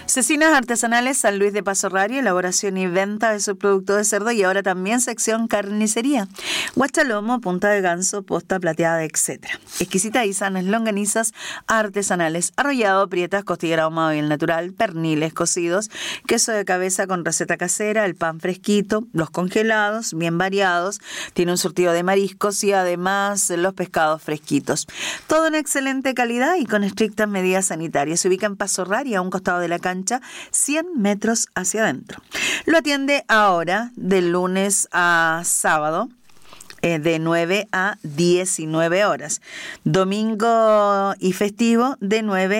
Cecinas artesanales San Luis de Paso Rario, elaboración y venta de subproductos de cerdo y ahora también sección carnicería. Guachalomo, punta de ganso, posta plateada, etc. Exquisitas y sanas longanizas artesanales, arrollado, prietas, costillera ahumado y el natural, perniles cocidos, queso de cabeza con receta casera, el pan fresquito, los congelados, bien variados, tiene un surtido de mariscos y además los pescados fresquitos. Todo en excelente calidad y con estrictas medidas sanitarias. Se ubica en Paso Rario, a un costado de la cancha, 100 metros hacia adentro. Lo atiende ahora de lunes a sábado, de 9 a 19 horas. Domingo y festivo de 9